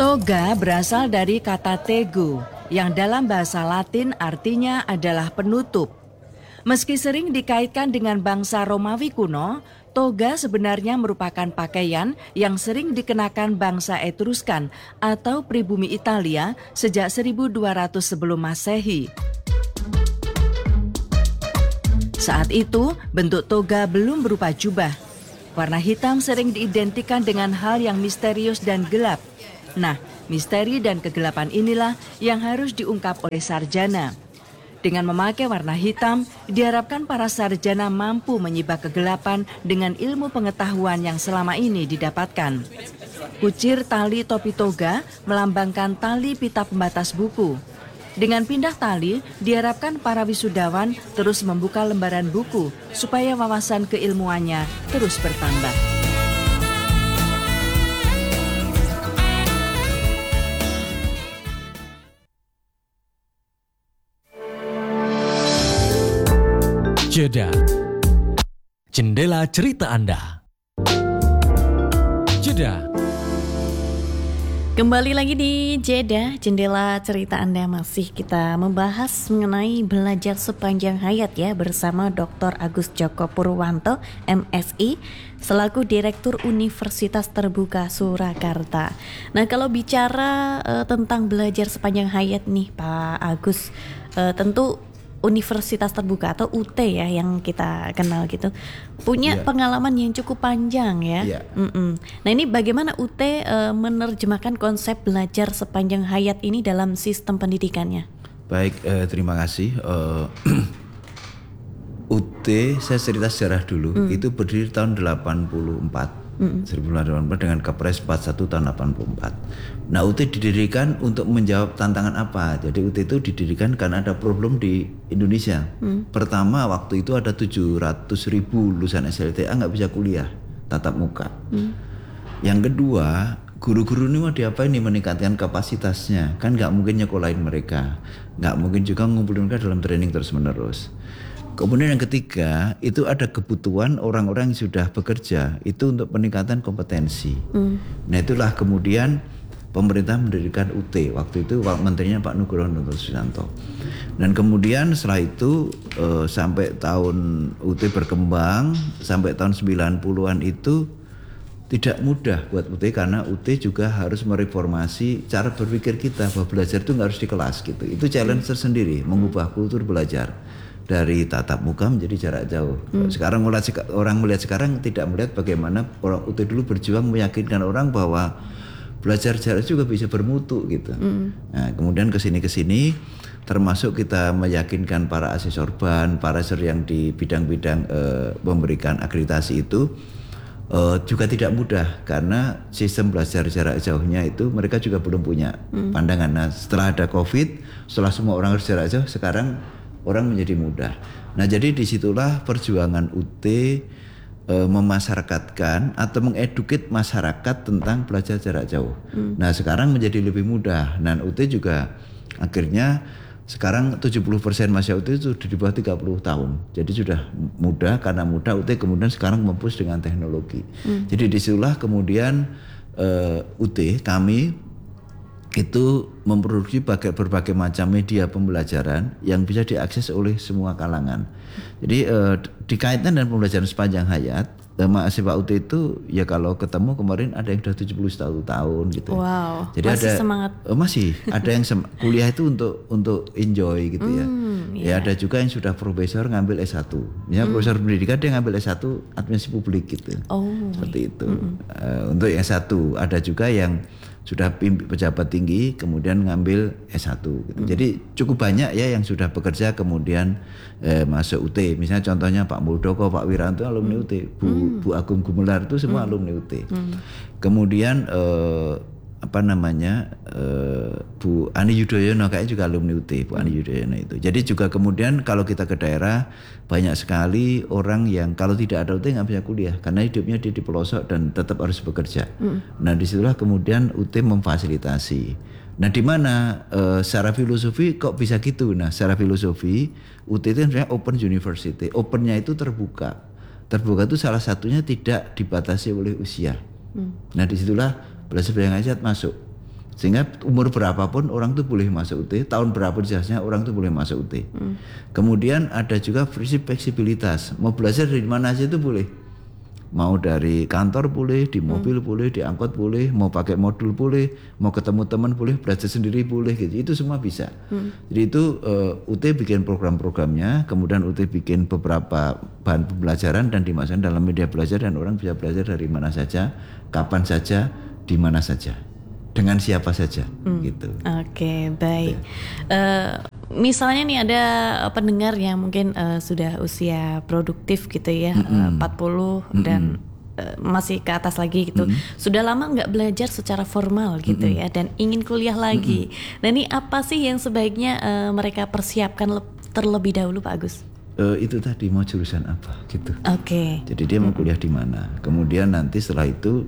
Toga berasal dari kata tego, yang dalam bahasa Latin artinya adalah penutup. Meski sering dikaitkan dengan bangsa Romawi kuno, toga sebenarnya merupakan pakaian yang sering dikenakan bangsa Etruskan atau pribumi Italia sejak 1200 sebelum Masehi. Saat itu, bentuk toga belum berupa jubah. Warna hitam sering diidentikan dengan hal yang misterius dan gelap. Nah, misteri dan kegelapan inilah yang harus diungkap oleh sarjana. Dengan memakai warna hitam, diharapkan para sarjana mampu menyibak kegelapan dengan ilmu pengetahuan yang selama ini didapatkan. Kucir tali topi toga melambangkan tali pita pembatas buku. Dengan pindah tali, diharapkan para wisudawan terus membuka lembaran buku supaya wawasan keilmuannya terus bertambah. Jeda. Jendela cerita Anda. Jeda. Kembali lagi di Jeda, jendela cerita Anda. Masih kita membahas mengenai belajar sepanjang hayat ya, bersama Dr. Agus Joko Purwanto, MSI, selaku Direktur Universitas Terbuka Surakarta. Nah, kalau bicara tentang belajar sepanjang hayat nih Pak Agus, tentu Universitas Terbuka atau UT ya yang kita kenal gitu, punya pengalaman yang cukup panjang ya. Nah, ini bagaimana UT menerjemahkan konsep belajar sepanjang hayat ini dalam sistem pendidikannya? Baik, terima kasih. UT, saya cerita sejarah dulu, itu berdiri tahun 84. 1984 dengan Kepres 41 tahun 84. Nah, UT didirikan untuk menjawab tantangan apa? Jadi UT itu didirikan karena ada problem di Indonesia. Pertama, waktu itu ada 700.000 lulusan SLTA nggak bisa kuliah tatap muka. Yang kedua, guru-guru ini mau diapain nih, meningkatkan kapasitasnya? Kan nggak mungkin nyekolahin mereka, nggak mungkin juga ngumpulin mereka dalam training terus menerus. Kemudian yang ketiga, itu ada kebutuhan orang-orang yang sudah bekerja itu untuk peningkatan kompetensi. Nah, itulah kemudian pemerintah mendirikan UT. Waktu itu menterinya Pak Nugroho Susanto. Dan kemudian setelah itu sampai tahun UT berkembang, sampai tahun 90-an itu tidak mudah buat UT, karena UT juga harus mereformasi cara berpikir kita bahwa belajar itu nggak harus di kelas gitu. Itu challenge tersendiri, mengubah kultur belajar dari tatap muka menjadi jarak jauh. Sekarang orang melihat sekarang tidak melihat bagaimana orang UT dulu berjuang meyakinkan orang bahwa belajar jarak juga bisa bermutu gitu. Nah, kemudian kesini termasuk kita meyakinkan para asesor ban, para asesor yang di bidang-bidang memberikan akreditasi itu juga tidak mudah, karena sistem belajar jarak jauhnya itu mereka juga belum punya pandangan. Nah, setelah ada COVID, setelah semua orang harus jarak jauh, sekarang orang menjadi mudah. Nah, jadi disitulah perjuangan UT memasyarakatkan atau mengeduket masyarakat tentang belajar jarak jauh. Nah, sekarang menjadi lebih mudah. Nah, UT juga akhirnya sekarang 70% mahasiswa UT itu di bawah 30 tahun. Jadi sudah mudah, karena mudah UT kemudian sekarang mempush dengan teknologi. Jadi disitulah kemudian UT kami itu memproduksi berbagai macam media pembelajaran yang bisa diakses oleh semua kalangan. Jadi dikaitkan dengan pembelajaran sepanjang hayat, mahasiswa UT itu ya kalau ketemu kemarin ada yang sudah 71 tahun gitu. Wow. Jadi masih ada semangat. Masih ada yang kuliah itu untuk enjoy gitu ya. Ya ada juga yang sudah profesor ngambil S1. Ya profesor pendidikan dia ngambil S1 administrasi publik gitu. Seperti itu. Untuk yang S1 ada juga yang sudah pejabat tinggi kemudian ngambil S1 gitu. Jadi cukup banyak ya yang sudah bekerja kemudian masuk UT. Misalnya contohnya Pak Muldoko, Pak Wiranto alumni UT, Bu Agung Gumelar itu semua alumni UT. Kemudian Bu Ani Yudhoyono kayaknya juga alumni UT, Bu Ani Yudhoyono itu. Jadi juga kemudian kalau kita ke daerah banyak sekali orang yang kalau tidak ada UT nggak bisa kuliah karena hidupnya dia di pelosok dan tetap harus bekerja. Nah, disitulah kemudian UT memfasilitasi. Nah, di mana secara filosofi kok bisa gitu? Nah, secara filosofi UT itu sebenarnya open university. Opennya itu terbuka. Terbuka itu salah satunya tidak dibatasi oleh usia. Nah, disitulah belajar sepanjang hayat masuk. Sehingga umur berapapun orang tuh boleh masuk UT, tahun berapa jelasnya orang tuh boleh masuk UT. Kemudian ada juga prinsip fleksibilitas. Mau belajar dari mana aja itu boleh. Mau dari kantor boleh, di mobil boleh, di angkot boleh, mau pakai modul boleh, mau ketemu teman boleh, belajar sendiri boleh gitu. Itu semua bisa. Jadi itu UT bikin program-programnya, kemudian UT bikin beberapa bahan pembelajaran dan dimasukkan dalam media belajar dan orang bisa belajar dari mana saja, kapan saja, di mana saja. Dengan siapa saja gitu. Oke, baik. Misalnya nih ada pendengar yang mungkin sudah usia produktif gitu ya, 40 dan masih ke atas lagi gitu. Sudah lama nggak belajar secara formal gitu ya dan ingin kuliah lagi. Nah, ini apa sih yang sebaiknya mereka persiapkan terlebih dahulu, Pak Agus? Itu tadi mau jurusan apa gitu. Oke. Jadi dia mau kuliah di mana. Kemudian nanti setelah itu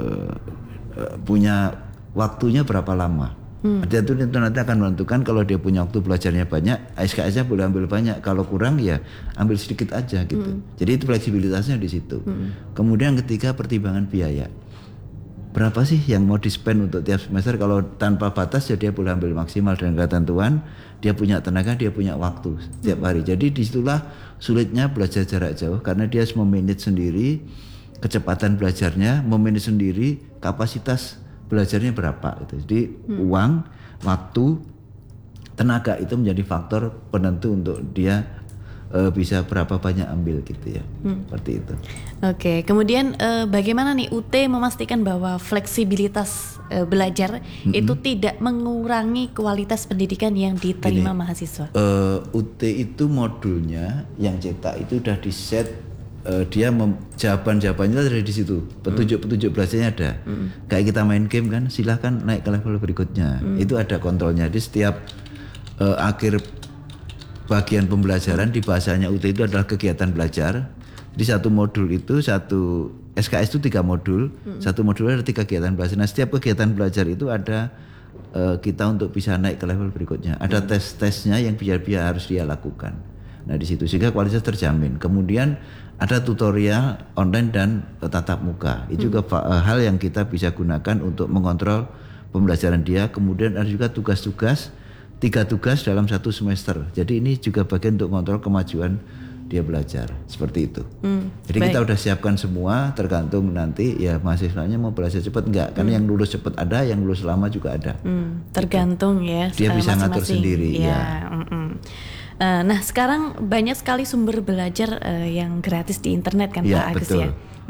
punya waktunya berapa lama. Dia itu nanti akan menentukan kalau dia punya waktu belajarnya banyak, SKS-nya boleh ambil banyak. Kalau kurang ya ambil sedikit aja gitu. Jadi itu fleksibilitasnya di situ. Kemudian ketiga pertimbangan biaya. Berapa sih yang mau di-spend untuk tiap semester? Kalau tanpa batas ya dia boleh ambil maksimal dengan ketentuan. Dia punya tenaga, dia punya waktu setiap hari. Jadi disitulah sulitnya belajar jarak jauh karena dia harus memanage sendiri kecepatan belajarnya, memanage sendiri kapasitas belajarnya berapa gitu. Jadi uang, waktu, tenaga itu menjadi faktor penentu untuk dia bisa berapa banyak ambil gitu ya. Seperti itu. Oke, kemudian bagaimana nih UT memastikan bahwa fleksibilitas belajar itu tidak mengurangi kualitas pendidikan yang diterima mahasiswa? UT itu modulnya yang cetak itu udah di set. Dia jawaban-jawabannya ada di situ, petunjuk-petunjuk belajarnya ada. Kayak kita main game kan, silahkan naik ke level berikutnya. Itu ada kontrolnya. Di setiap akhir bagian pembelajaran di bahasanya UT itu adalah kegiatan belajar. Di satu modul itu satu SKS itu 3 modul, satu modul ada 3 kegiatan belajar. Nah setiap kegiatan belajar itu ada kita untuk bisa naik ke level berikutnya. Ada tes-tesnya yang biar harus dia lakukan. Nah di situ sehingga kualitas terjamin. Kemudian ada tutorial online dan tatap muka. Itu juga hal yang kita bisa gunakan untuk mengontrol pembelajaran dia. Kemudian ada juga tugas-tugas, 3 tugas dalam 1 semester. Jadi ini juga bagian untuk mengontrol kemajuan dia belajar. Seperti itu. Jadi kita udah siapkan semua, tergantung nanti ya mahasiswanya mau belajar cepat enggak. Karena yang lulus cepat ada, yang lulus lama juga ada. Tergantung ya. Dia bisa ngatur sendiri. Ya. Nah sekarang banyak sekali sumber belajar yang gratis di internet kan Pak Agus betul. ya.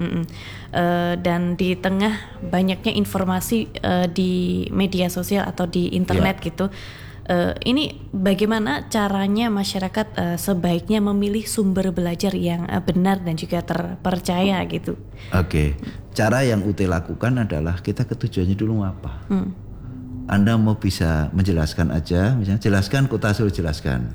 Dan di tengah banyaknya informasi di media sosial atau di internet gitu, ini bagaimana caranya masyarakat sebaiknya memilih sumber belajar yang benar dan juga terpercaya gitu? Oke, cara yang UT lakukan adalah kita ketujuannya dulu apa. Anda mau bisa menjelaskan aja, misalnya jelaskan Kota Solo, jelaskan.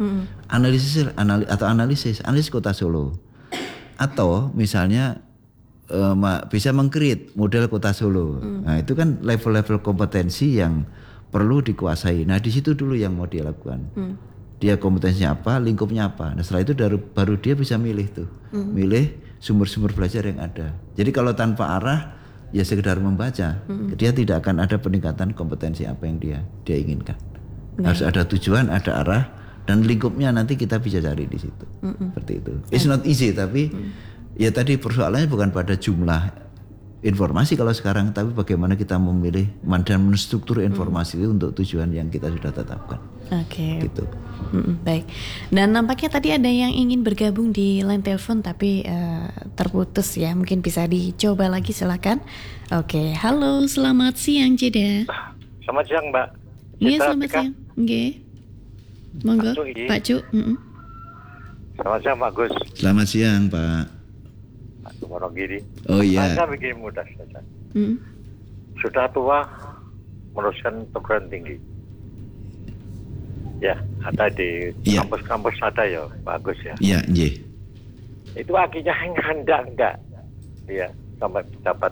Analisis Kota Solo. Atau misalnya bisa meng-create model Kota Solo. Nah, itu kan level-level kompetensi yang perlu dikuasai. Nah, di situ dulu yang mau dia lakukan. Dia kompetensinya apa, lingkupnya apa. Nah, setelah itu baru dia bisa milih tuh. Milih sumber-sumber belajar yang ada. Jadi kalau tanpa arah ya sekedar membaca, dia tidak akan ada peningkatan kompetensi apa yang dia inginkan. Harus ada tujuan, ada arah, dan lingkupnya nanti kita bisa cari di situ. Seperti itu. It's not easy, tapi ya tadi persoalannya bukan pada jumlah informasi kalau sekarang, tapi bagaimana kita memilih dan menstruktur informasi itu untuk tujuan yang kita sudah tetapkan. Oke. Gitu. Baik. Dan nampaknya tadi ada yang ingin bergabung di line telepon tapi terputus ya. Mungkin bisa dicoba lagi, silakan. Oke. Halo, selamat siang Jeda. Selamat siang Mbak. Iya, selamat siang. Oke. Monggo Pak Cu. Selamat siang Pak Gus. Selamat siang Pak. Pak Monogiri. Oh iya. Saya begini mudah saja. Sudah tua meneruskan perguruan tinggi. Ya, ada di kampus-kampus ada ya, bagus ya. Iya, nggih. Itu akhirnya enggak. Ya, sampai dapat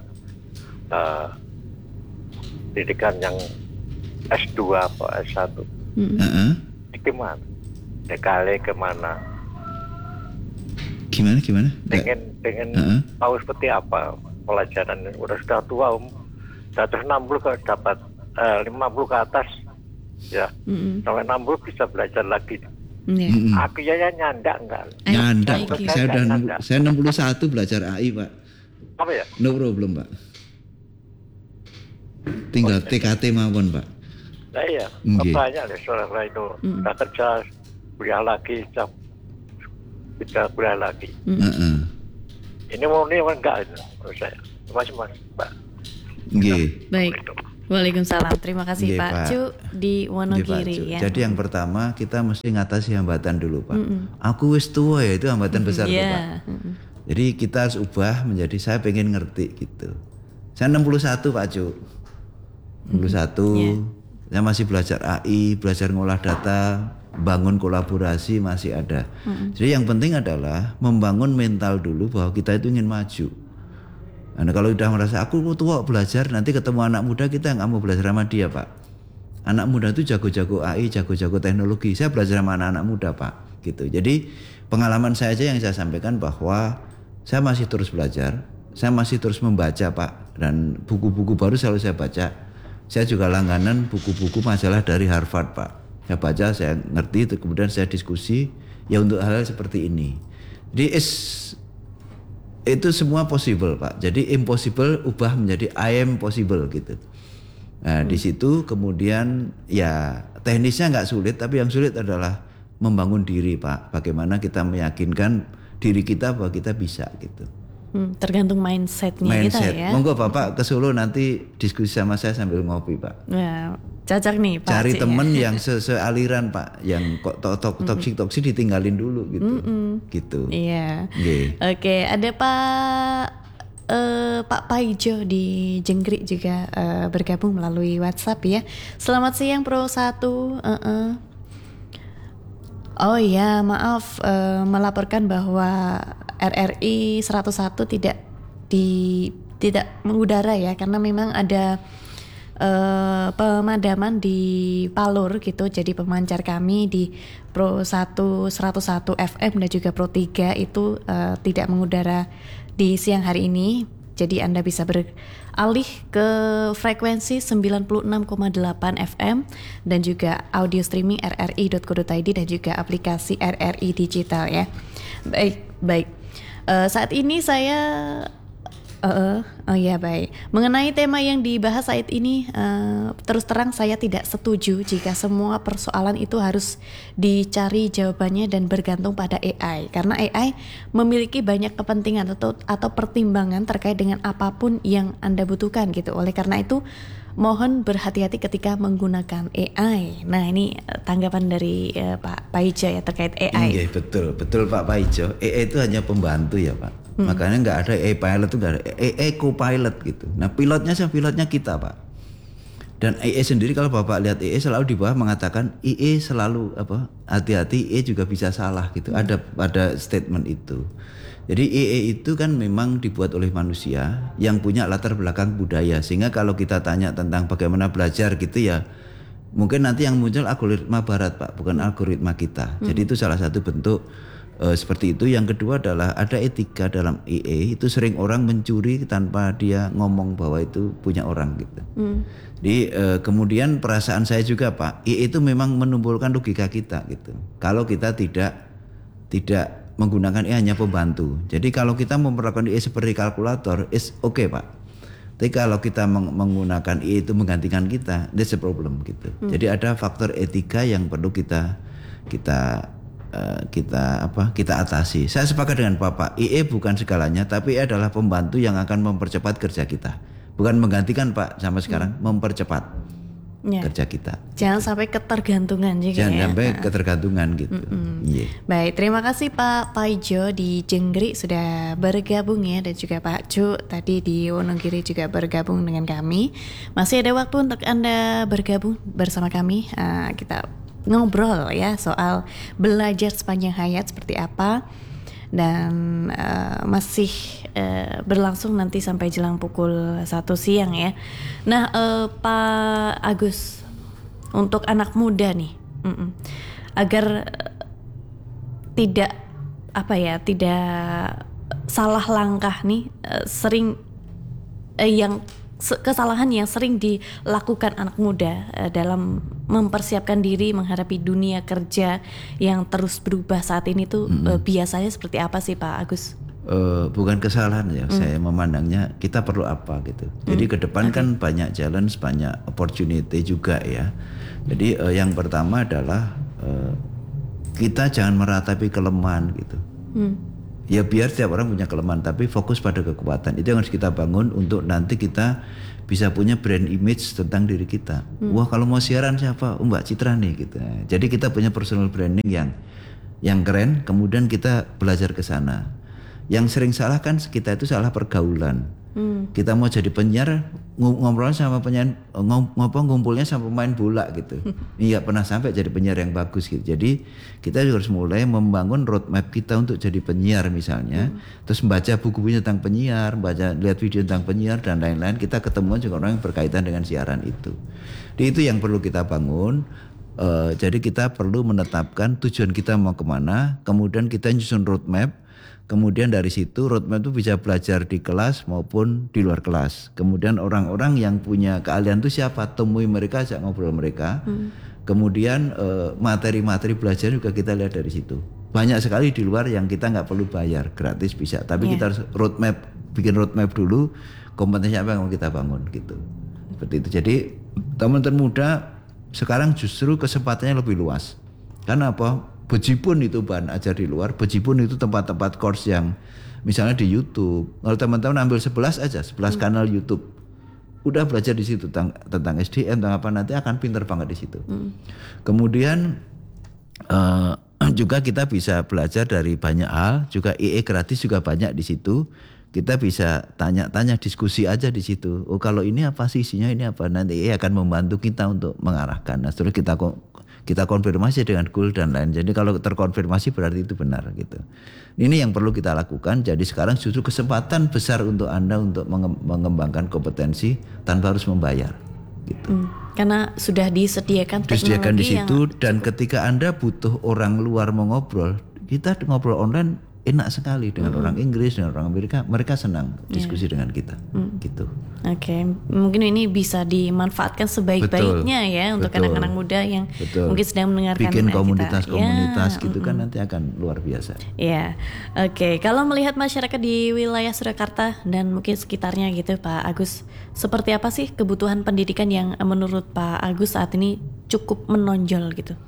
pendidikan yang S2 atau S1. Gimana? Dekale kemana? Gimana? Pengen tahu seperti apa pelajaran. Sudah tua, sudah 60 kok dapat 50 ke atas ya. Sampai 60 bisa belajar lagi. Ya. Aku ya nyandak enggak. Nyandak, Thank Pak. you. Saya 61 belajar AI, Pak. Apa ya? No problem, Pak. Tinggal TKT mawon, Pak. Nah iya, Nggih. banyak deh saudara itu udah kerja, kuliah lagi, kita kuliah lagi. Heeh. Ini murni apa enggak itu menurut saya? Mas, Mbak. Nggih. Baik. Waalaikumsalam. Terima kasih Nggih, Pak Pak. Cu di Nggih, Pak Wonogiri Cuk. ya. Jadi yang pertama kita mesti ngatasi hambatan dulu, Pak. Aku wis tua ya, itu hambatan besar tuh, Pak. Iya. Jadi kita harus ubah menjadi saya pengen ngerti gitu. Saya 61, Pak Cuk. 61. Saya masih belajar AI, belajar ngolah data, bangun kolaborasi masih ada. Jadi yang penting adalah membangun mental dulu bahwa kita itu ingin maju. Nah, kalau udah merasa aku tua belajar, nanti ketemu anak muda kita nggak mau belajar sama dia, Pak. Anak muda itu jago-jago AI, jago-jago teknologi. Saya belajar sama anak-anak muda, Pak. Gitu. Jadi pengalaman saya aja yang saya sampaikan bahwa saya masih terus belajar, saya masih terus membaca, Pak. Dan buku-buku baru selalu saya baca. Saya juga langganan buku-buku majalah dari Harvard, Pak. Saya baca, saya ngerti, kemudian saya diskusi ya untuk hal-hal seperti ini. Jadi itu semua possible, Pak. Jadi impossible ubah menjadi I am possible gitu. Nah, di situ kemudian ya teknisnya nggak sulit, tapi yang sulit adalah membangun diri, Pak. Bagaimana kita meyakinkan diri kita bahwa kita bisa gitu. Tergantung mindsetnya kita ya. Monggo Bapak ke Solo nanti diskusi sama saya sambil ngopi, Pak. Nah, cocok nih Pak. Cari Ci, temen ya. yang sealiran, Pak, yang kok toksik ditinggalin dulu gitu. Gitu. Iya. Nggih. Oke, ada Pak Paijo di Jenggrik juga bergabung melalui WhatsApp ya. Selamat siang Pro 1. Oh iya, maaf melaporkan bahwa RRI 101 tidak mengudara ya, karena memang ada pemadaman di Palur gitu. Jadi pemancar kami di Pro 1 101 FM dan juga Pro 3 itu tidak mengudara di siang hari ini. Jadi Anda bisa beralih ke frekuensi 96,8 FM dan juga audio streaming rri.co.id dan juga aplikasi RRI Digital ya. Baik. Saat ini saya baik. Mengenai tema yang dibahas saat ini, terus terang saya tidak setuju jika semua persoalan itu harus dicari jawabannya dan bergantung pada AI. Karena AI memiliki banyak kepentingan atau pertimbangan terkait dengan apapun yang Anda butuhkan gitu. Oleh karena itu, mohon berhati-hati ketika menggunakan AI. Nah, ini tanggapan dari Pak Paijo ya terkait AI. Iya, betul Pak Paijo. AI itu hanya pembantu ya, Pak. Makanya nggak ada AI pilot, itu nggak ada AI co-pilot gitu. Nah, pilotnya kita, Pak. Dan AI sendiri kalau Bapak lihat AI selalu di bawah mengatakan AI selalu hati-hati, AI juga bisa salah gitu. Ada statement itu. Jadi AI itu kan memang dibuat oleh manusia yang punya latar belakang budaya, sehingga kalau kita tanya tentang bagaimana belajar gitu ya, mungkin nanti yang muncul algoritma barat, Pak, bukan algoritma kita. Jadi itu salah satu bentuk seperti itu. Yang kedua adalah ada etika dalam AI. Itu sering orang mencuri tanpa dia ngomong bahwa itu punya orang gitu. Jadi kemudian perasaan saya juga, Pak, AI itu memang menumbuhkan logika kita gitu. Kalau kita tidak menggunakan AI hanya pembantu. Jadi kalau kita memperlakukan AI seperti kalkulator, is okay, Pak. Tapi kalau kita menggunakan AI itu menggantikan kita, that's a problem gitu. Jadi ada faktor etika yang perlu kita atasi. Saya sepakat dengan Bapak, AI bukan segalanya, tapi AI adalah pembantu yang akan mempercepat kerja kita. Bukan menggantikan, Pak, sama sekarang, mempercepat kerja kita. Jangan sampai ketergantungan juga. Jangan sampai ketergantungan gitu. Yeah. Baik, terima kasih Pak Paijo di Jenggrik sudah bergabung ya, dan juga Pak Cu tadi di Wonogiri juga bergabung dengan kami. Masih ada waktu untuk Anda bergabung bersama kami. Kita ngobrol ya soal belajar sepanjang hayat seperti apa, dan masih berlangsung nanti sampai jelang pukul 1 siang ya. Nah, Pak Agus, untuk anak muda nih, agar tidak salah langkah nih, sering yang kesalahan yang sering dilakukan anak muda dalam mempersiapkan diri menghadapi dunia kerja yang terus berubah saat ini tuh biasanya seperti apa sih Pak Agus? Bukan kesalahan ya, saya memandangnya kita perlu apa gitu. Jadi ke depan kan banyak challenge, banyak opportunity juga ya. Jadi yang pertama adalah kita jangan meratapi kelemahan gitu. Ya biar setiap orang punya kelemahan, tapi fokus pada kekuatan. Itu yang harus kita bangun untuk nanti kita bisa punya brand image tentang diri kita. Wah kalau mau siaran siapa? Mbak Citra nih gitu. Jadi kita punya personal branding yang keren. Kemudian kita belajar ke sana. Yang sering salah kan kita itu salah pergaulan. Kita mau jadi penyiar ngobrol sama penyiar, ngumpulnya sama pemain bola gitu. Iya pernah sampai jadi penyiar yang bagus gitu. Jadi kita juga harus mulai membangun roadmap kita untuk jadi penyiar misalnya. Terus membaca buku-buku tentang penyiar, lihat video tentang penyiar dan lain-lain. Kita ketemu juga orang yang berkaitan dengan siaran itu. Jadi itu yang perlu kita bangun. Jadi kita perlu menetapkan tujuan kita mau kemana. Kemudian kita nyusun roadmap. Kemudian dari situ roadmap itu bisa belajar di kelas maupun di luar kelas. Kemudian orang-orang yang punya keahlian itu siapa? Temui mereka, ajak ngobrol mereka. Kemudian materi-materi belajar juga kita lihat dari situ. Banyak sekali di luar yang kita nggak perlu bayar, gratis bisa. Tapi kita harus bikin roadmap dulu, kompetensi apa yang mau kita bangun gitu. Seperti itu. Jadi teman-teman muda sekarang justru kesempatannya lebih luas. Karena apa? Bejibun itu bahan ajar di luar, Bejibun itu tempat-tempat course yang misalnya di YouTube. Kalau teman-teman ambil 11 kanal YouTube. Udah belajar di situ tentang SDM, tentang apa nanti akan pinter banget di situ. Kemudian juga kita bisa belajar dari banyak hal, juga EE gratis juga banyak di situ. Kita bisa tanya-tanya, diskusi aja di situ. Oh kalau ini apa sih isinya, ini apa, nanti EE akan membantu kita untuk mengarahkan. Nah setelah kita konfirmasi dengan goal dan lain. Jadi kalau terkonfirmasi berarti itu benar gitu. Ini yang perlu kita lakukan. Jadi sekarang justru kesempatan besar untuk Anda untuk mengembangkan kompetensi tanpa harus membayar gitu. Karena sudah disediakan teknologi di situ dan ketika Anda butuh orang luar mau ngobrol, kita ngobrol online enak sekali dengan orang Inggris, dengan orang Amerika, mereka senang diskusi dengan kita gitu. Oke, mungkin ini bisa dimanfaatkan sebaik-baiknya ya untuk anak-anak muda yang mungkin sedang mendengarkan bikin kita. komunitas-komunitas gitu kan nanti akan luar biasa. Ya, oke. Kalau melihat masyarakat di wilayah Surakarta dan mungkin sekitarnya gitu Pak Agus, seperti apa sih kebutuhan pendidikan yang menurut Pak Agus saat ini cukup menonjol gitu?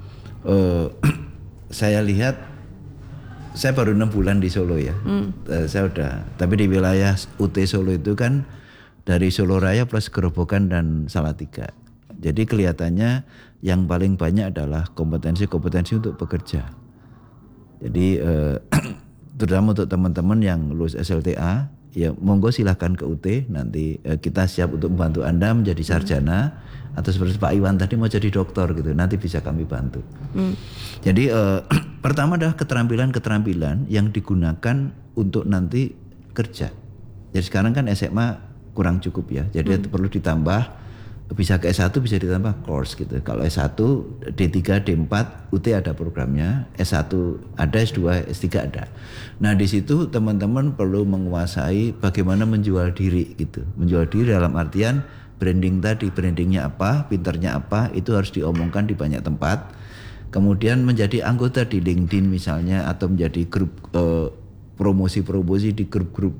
Saya lihat, saya baru 6 bulan di Solo ya. Tapi di wilayah UT Solo itu kan dari Solo Raya plus Gerobokan dan Salatiga. Jadi kelihatannya yang paling banyak adalah kompetensi-kompetensi untuk bekerja. Jadi terutama untuk teman-teman yang lulus SLTA, ya monggo silahkan ke UT. Nanti kita siap untuk membantu Anda menjadi sarjana. Atau seperti Pak Iwan tadi mau jadi dokter gitu, nanti bisa kami bantu. Jadi pertama adalah keterampilan-keterampilan yang digunakan untuk nanti kerja. Jadi sekarang kan SMA kurang cukup ya, jadi perlu ditambah, bisa ke S1 bisa ditambah course gitu. Kalau S1, D3, D4, UT ada programnya, S1 ada, S2, S3 ada. Nah di situ teman-teman perlu menguasai bagaimana menjual diri gitu. Menjual diri dalam artian branding tadi, brandingnya apa, pinternya apa, itu harus diomongkan di banyak tempat. Kemudian menjadi anggota di LinkedIn misalnya, atau menjadi grup promosi-promosi di grup-grup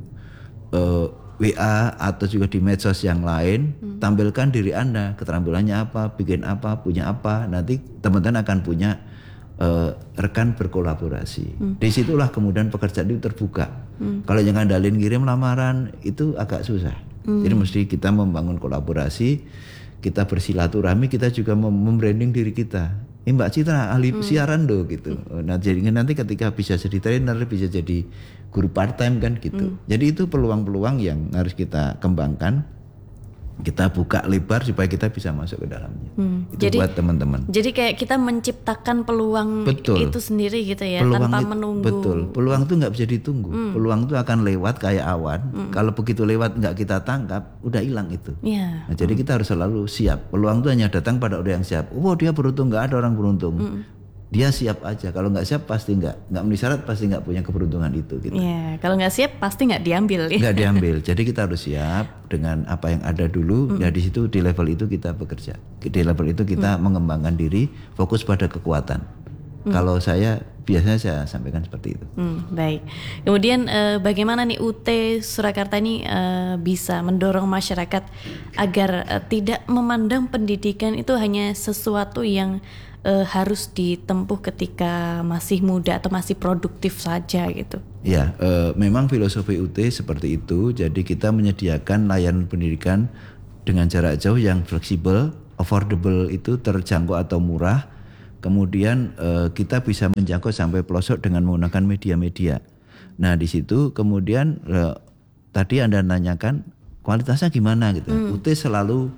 WA atau juga di medsos yang lain. Tampilkan diri Anda, keterampilannya apa, bikin apa, punya apa. Nanti teman-teman akan punya rekan berkolaborasi. Disitulah kemudian pekerjaan itu terbuka. Kalau yang ngandalin kirim lamaran itu agak susah. Jadi mesti kita membangun kolaborasi, kita bersilaturahmi, kita juga membranding diri kita. Mbak Citra ahli siaran do gitu. Nah jadi nanti ketika bisa jadi trainer, bisa jadi guru part time kan gitu. Jadi itu peluang-peluang yang harus kita kembangkan. Kita buka lebar supaya kita bisa masuk ke dalamnya. Itu jadi, buat teman-teman. Jadi kayak kita menciptakan peluang itu sendiri gitu ya, peluang tanpa menunggu. Betul. Peluang itu nggak bisa ditunggu. Peluang itu akan lewat kayak awan. Kalau begitu lewat nggak kita tangkap, udah hilang itu. Nah, jadi kita harus selalu siap. Peluang itu hanya datang pada orang yang siap. Oh dia beruntung, nggak ada orang beruntung. dia siap aja. Kalau nggak siap pasti nggak memenuhi syarat, pasti nggak punya keberuntungan itu. Gitu. Ya, kalau nggak siap pasti nggak diambil. Ya? Nggak diambil. Jadi kita harus siap dengan apa yang ada dulu. Ya di situ di level itu kita bekerja. Di level itu kita mengembangkan diri, fokus pada kekuatan. Kalau saya biasanya saya sampaikan seperti itu. Baik. Kemudian bagaimana nih UT Surakarta ini bisa mendorong masyarakat agar tidak memandang pendidikan itu hanya sesuatu yang harus ditempuh ketika masih muda atau masih produktif saja gitu. Ya, memang filosofi UT seperti itu. Jadi kita menyediakan layanan pendidikan dengan jarak jauh yang fleksibel, affordable itu terjangkau atau murah. Kemudian kita bisa menjangkau sampai pelosok dengan menggunakan media-media. Nah di situ kemudian tadi Anda nanyakan kualitasnya gimana gitu. UT selalu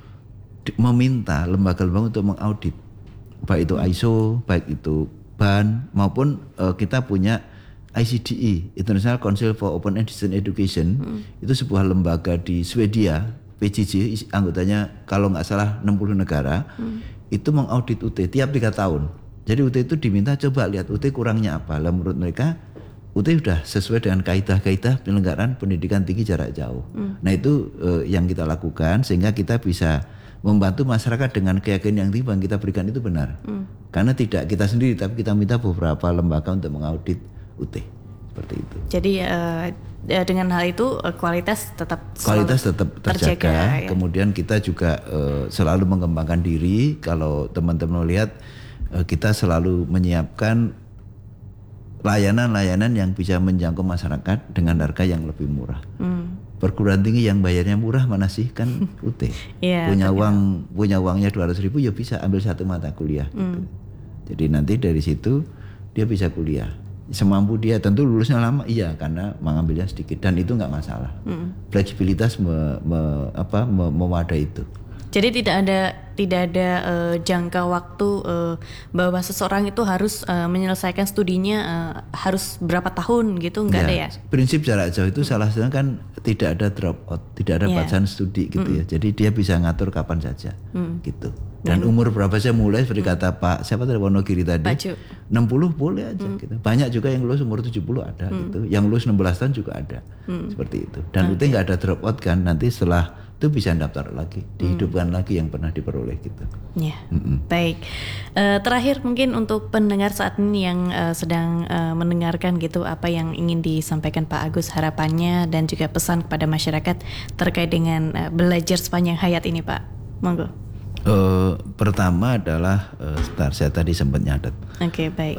meminta lembaga-lembaga untuk mengaudit. Baik itu ISO, baik itu BAN maupun kita punya ICDE, International Council for Open and Distance Education. Itu sebuah lembaga di Swedia, PJJ, anggotanya kalau nggak salah 60 negara. Itu mengaudit UT tiap 3 tahun. Jadi UT itu diminta coba lihat UT kurangnya apa. Lah menurut mereka UT sudah sesuai dengan kaidah-kaidah penyelenggaraan pendidikan tinggi jarak jauh. Nah itu yang kita lakukan sehingga kita bisa membantu masyarakat dengan keyakinan yang tinggi yang kita berikan itu benar. Karena tidak kita sendiri tapi kita minta beberapa lembaga untuk mengaudit UT seperti itu. Jadi dengan hal itu kualitas tetap terjaga. Ya. Kemudian kita juga selalu mengembangkan diri. Kalau teman-teman lihat kita selalu menyiapkan layanan-layanan yang bisa menjangkau masyarakat dengan harga yang lebih murah. Perguruan tinggi yang bayarnya murah mana sih kan UT. Yeah, punya uangnya 200.000 ya bisa ambil satu mata kuliah. Gitu. Jadi nanti dari situ dia bisa kuliah. Semampu dia, tentu lulusnya lama iya karena mengambilnya sedikit dan itu nggak masalah. Fleksibilitas mewadai itu. Jadi tidak ada jangka waktu bahwa seseorang itu harus menyelesaikan studinya harus berapa tahun gitu, nggak ada ya? Prinsip jarak jauh itu salah satunya kan tidak ada drop out, tidak ada bacaan studi gitu ya. Jadi dia bisa ngatur kapan saja gitu. Dan umur berapa saya mulai seperti kata Pak siapa tadi Wonogiri tadi 60 boleh aja gitu. Banyak juga yang lulus umur 70 ada gitu. Yang lulus 16 tahun juga ada. Seperti itu. Dan UT nggak ada drop out kan, nanti setelah itu bisa daftar lagi, dihidupkan lagi yang pernah diperoleh gitu. Ya, baik. Terakhir mungkin untuk pendengar saat ini yang sedang mendengarkan gitu, apa yang ingin disampaikan Pak Agus harapannya dan juga pesan kepada masyarakat terkait dengan belajar sepanjang hayat ini Pak. Monggo. Pertama adalah sebentar saya tadi sempat nyatet. Oke, baik.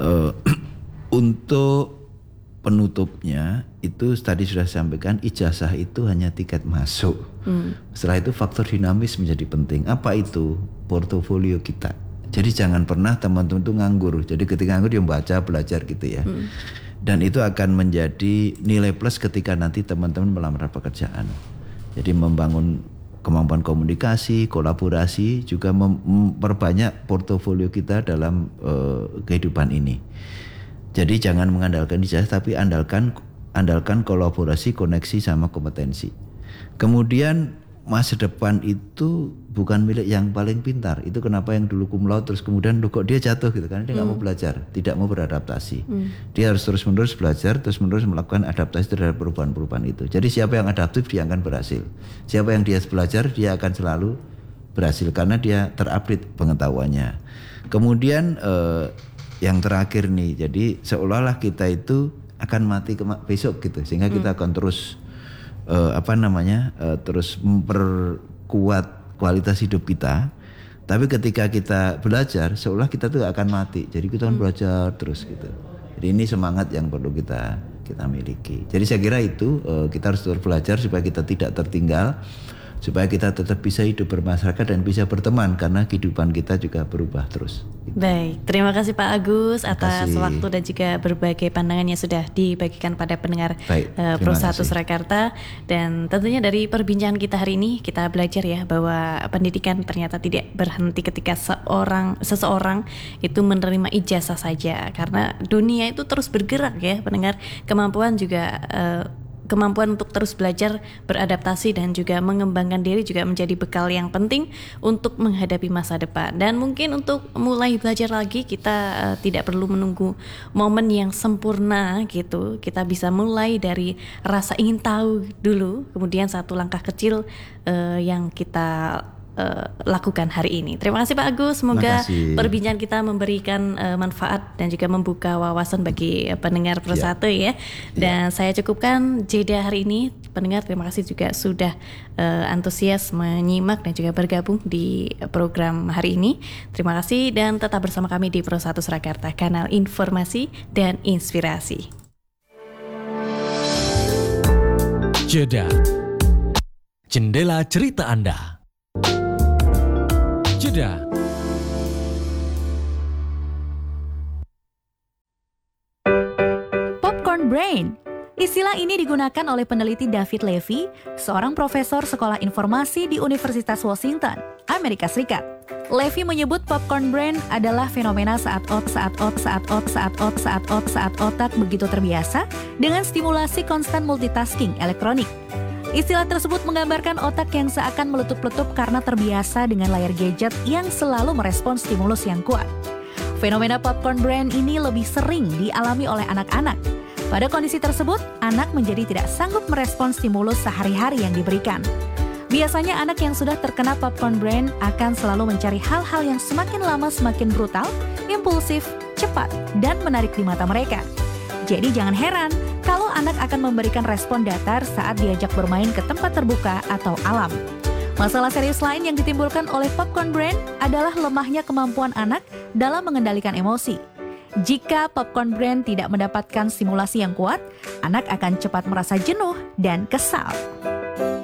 Untuk penutupnya itu tadi sudah sampaikan ijazah itu hanya tiket masuk. Setelah itu faktor dinamis menjadi penting. Apa itu? Portofolio kita. Jadi jangan pernah teman-teman itu nganggur. Jadi ketika nganggur dia baca belajar gitu ya. Dan itu akan menjadi nilai plus ketika nanti teman-teman melamar pekerjaan. Jadi membangun kemampuan komunikasi, kolaborasi, juga memperbanyak portofolio kita dalam kehidupan ini. Jadi jangan mengandalkan ijazah tapi andalkan kolaborasi, koneksi sama kompetensi. Kemudian masa depan itu bukan milik yang paling pintar. Itu kenapa yang dulu cum laude terus kemudian kok dia jatuh gitu kan, dia nggak mau belajar, tidak mau beradaptasi. Dia harus terus-menerus belajar, terus-menerus melakukan adaptasi terhadap perubahan-perubahan itu. Jadi siapa yang adaptif dia akan berhasil. Siapa yang dia belajar dia akan selalu berhasil karena dia terupdate pengetahuannya. Kemudian yang terakhir nih, jadi seolah-olah kita itu akan mati besok gitu, sehingga kita akan terus terus memperkuat kualitas hidup kita. Tapi ketika kita belajar, seolah kita tuh akan mati. Jadi kita akan belajar terus gitu. Jadi ini semangat yang perlu kita miliki. Jadi saya kira itu kita harus terus belajar supaya kita tidak tertinggal, supaya kita tetap bisa hidup bermasyarakat dan bisa berteman karena kehidupan kita juga berubah terus. Baik, terima kasih Pak Agus atas waktu dan juga berbagai pandangan yang sudah dibagikan pada pendengar Pro 1 Surakarta. Dan tentunya dari perbincangan kita hari ini kita belajar ya bahwa pendidikan ternyata tidak berhenti ketika seseorang itu menerima ijazah saja, karena dunia itu terus bergerak ya pendengar. Kemampuan juga kemampuan untuk terus belajar, beradaptasi dan juga mengembangkan diri juga menjadi bekal yang penting untuk menghadapi masa depan. Dan mungkin untuk mulai belajar lagi kita tidak perlu menunggu momen yang sempurna gitu. Kita bisa mulai dari rasa ingin tahu dulu, kemudian satu langkah kecil yang kita lakukan hari ini. Terima kasih Pak Agus, semoga perbincangan kita memberikan manfaat dan juga membuka wawasan bagi pendengar Persatu ya. Dan saya cukupkan jeda hari ini. Pendengar, terima kasih juga sudah antusias menyimak dan juga bergabung di program hari ini. Terima kasih dan tetap bersama kami di Persatu Surakarta, kanal informasi dan inspirasi. Jeda. Jendela cerita Anda. Jeda. Popcorn brain. Istilah ini digunakan oleh peneliti David Levy, seorang profesor sekolah informasi di Universitas Washington, Amerika Serikat. Levy menyebut popcorn brain adalah fenomena saat otak begitu terbiasa dengan stimulasi konstan multitasking elektronik. Istilah tersebut menggambarkan otak yang seakan meletup-letup karena terbiasa dengan layar gadget yang selalu merespons stimulus yang kuat. Fenomena popcorn brain ini lebih sering dialami oleh anak-anak. Pada kondisi tersebut, anak menjadi tidak sanggup merespons stimulus sehari-hari yang diberikan. Biasanya anak yang sudah terkena popcorn brain akan selalu mencari hal-hal yang semakin lama semakin brutal, impulsif, cepat, dan menarik di mata mereka. Jadi jangan heran kalau anak akan memberikan respon datar saat diajak bermain ke tempat terbuka atau alam. Masalah serius lain yang ditimbulkan oleh popcorn brain adalah lemahnya kemampuan anak dalam mengendalikan emosi. Jika popcorn brain tidak mendapatkan stimulasi yang kuat, anak akan cepat merasa jenuh dan kesal.